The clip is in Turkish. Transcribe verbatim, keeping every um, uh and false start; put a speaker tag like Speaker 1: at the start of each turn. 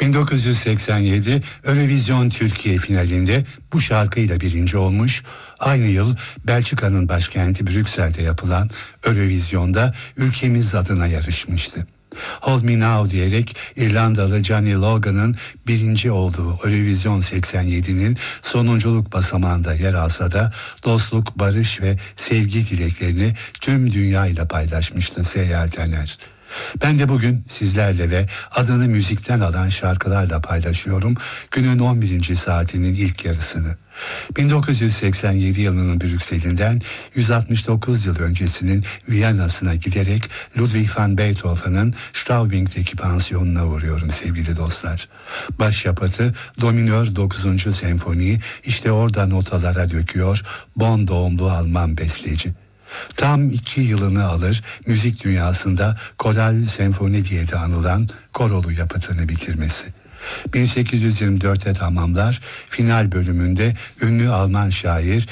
Speaker 1: bin dokuz yüz seksen yedi Eurovision Türkiye finalinde bu şarkıyla birinci olmuş. Aynı yıl Belçika'nın başkenti Brüksel'de yapılan Eurovision'da ülkemiz adına yarışmıştı. Hold Me Now diyerek İrlandalı Johnny Logan'ın birinci olduğu Eurovision seksen yedinin sonunculuk basamağında yer alsa da dostluk, barış ve sevgi dileklerini tüm dünyayla paylaşmıştı Seyyal Taner. Ben de bugün sizlerle ve adını müzikten alan şarkılarla paylaşıyorum günün on birinci saatinin ilk yarısını. bin dokuz yüz seksen yedi yılının Brüksel'inden yüz altmış dokuz yıl öncesinin Viyana'sına giderek Ludwig van Beethoven'ın Straubing'deki pansiyonuna uğruyorum sevgili dostlar. Başyapıtı Dominör dokuzuncu senfoniyi işte orada notalara döküyor Bonn doğumlu Alman besteci. Tam iki yılını alır müzik dünyasında koral senfoni diye de anılan Korolu yapıtını bitirmesi. bin sekiz yüz yirmi dörtte tamamlar, final bölümünde ünlü Alman şair